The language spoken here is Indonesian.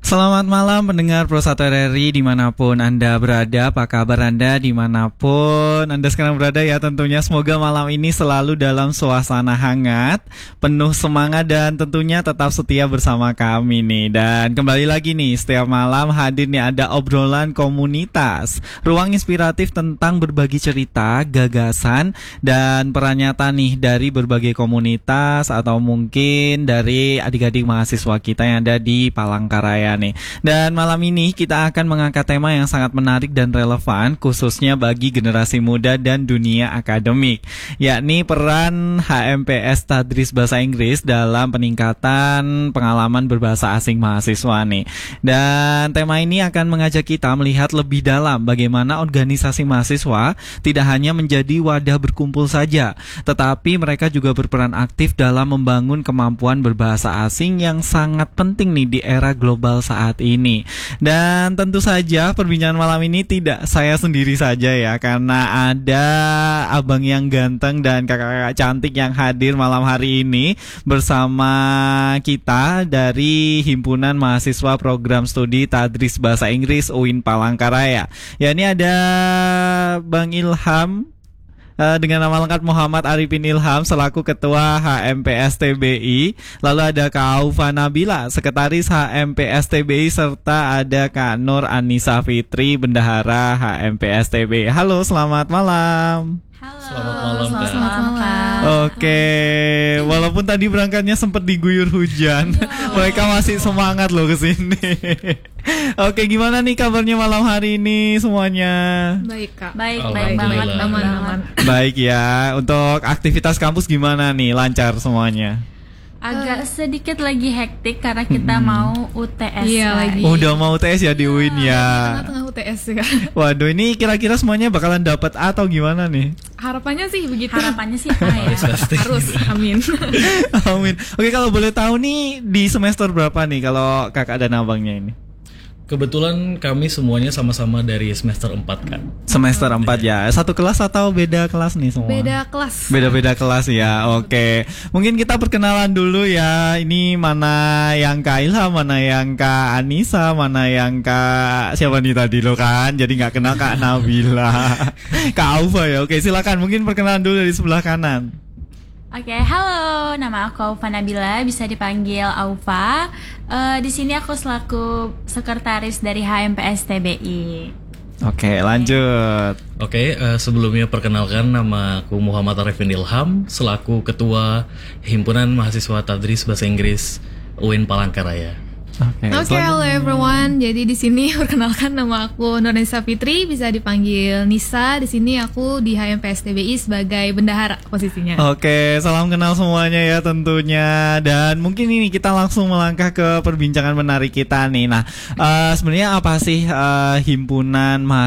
Selamat malam pendengar Pro 1 RRI dimanapun Anda berada. Apa kabar Anda dimanapun Anda sekarang berada ya tentunya. Semoga malam ini selalu dalam suasana hangat, penuh semangat dan tentunya tetap setia bersama kami nih. Dan kembali lagi nih, setiap malam hadir nih ada obrolan komunitas, ruang inspiratif tentang berbagi cerita, gagasan dan peran nyata nih dari berbagai komunitas atau mungkin dari adik-adik mahasiswa kita yang ada di Palangkaraya nih. Dan malam ini kita akan mengangkat tema yang sangat menarik dan relevan khususnya bagi generasi muda dan dunia akademik, yakni peran HMPS Tadris Bahasa Inggris dalam peningkatan pengalaman berbahasa asing mahasiswa nih. Dan tema ini akan mengajak kita melihat lebih dalam bagaimana organisasi mahasiswa tidak hanya menjadi wadah berkumpul saja, tetapi mereka juga berperan aktif dalam membangun kemampuan berbahasa asing yang sangat penting nih di era global saat ini. Dan tentu saja perbincangan malam ini tidak saya sendiri saja ya, karena ada abang yang ganteng dan kakak-kakak cantik yang hadir malam hari ini bersama kita dari Himpunan Mahasiswa Program Studi Tadris Bahasa Inggris UIN Palangkaraya. Ya, ini ada Bang Ilham dengan nama lengkap Muhammad Arifin Ilham selaku Ketua HMPS TBI. Lalu ada Kak Aufa Nabila, Sekretaris HMPS TBI, serta ada Kak Nur Anissa Fitri, Bendahara HMPS TBI. Halo, selamat malam. Halo, Selamat malam. Oke, walaupun tadi berangkatnya sempat diguyur hujan, mereka masih semangat loh kesini. Oke, gimana nih kabarnya malam hari ini semuanya? Baik Kak. Baik Alhamdulillah. banget, aman. Baik ya. Untuk aktivitas kampus gimana nih? Lancar semuanya? Agak sedikit lagi hektik karena kita mau UTS. Iya, lagi. Udah mau UTS ya di UIN ya. Tengah-tengah UTS ya. Waduh, ini kira-kira semuanya bakalan dapat atau gimana nih? Harapannya sih begitu. Harapannya sih A ya. Harus, amin. Amin. Oke, kalau boleh tahu nih di semester berapa nih kalau kakak dan abangnya ini? Kebetulan kami semuanya sama-sama dari semester 4 kan. Semester 4 ya. Satu kelas atau beda kelas nih semua? Beda kelas. Beda-beda kelas ya. Oke. Mungkin kita perkenalan dulu ya. Ini mana yang Kak Ilham, mana yang Kak Anissa, mana yang Kak siapa nih tadi lo kan. Jadi nggak kenal Kak Nabila. Kak Aufa ya. Oke, silakan mungkin perkenalan dulu dari sebelah kanan. Oke, halo. Nama aku Aufa Nabila, bisa dipanggil Aufa. Di sini aku selaku sekretaris dari HMPS TBI. Oke, lanjut. Oke, sebelumnya perkenalkan nama aku Muhammad Arifin Ilham selaku Ketua Himpunan Mahasiswa Tadris Bahasa Inggris UIN Palangkaraya. Oke, Hello everyone. Jadi di sini perkenalkan nama aku Nur Anissa Fitri, bisa dipanggil Nisa. Di sini aku di HMPS TBI sebagai bendahara posisinya. Oke, salam kenal semuanya ya tentunya. Dan mungkin ini kita langsung melangkah ke perbincangan menarik kita nih. Nah, sebenarnya apa sih himpunan mahasiswa